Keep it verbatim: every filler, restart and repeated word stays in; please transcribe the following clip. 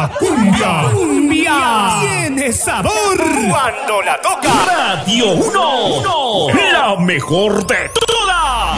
La cumbia, cumbia, tiene sabor cuando la toca Radio uno, la mejor de todas.